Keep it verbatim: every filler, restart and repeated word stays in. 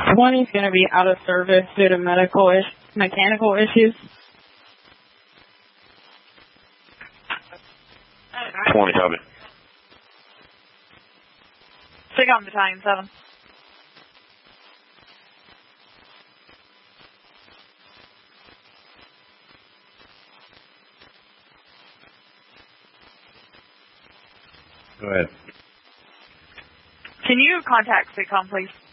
twenty's going to be out of service due to medical is mechanical issues. twenty, copy. Take on Battalion seven. Go ahead. Can you contact SITCOM, please?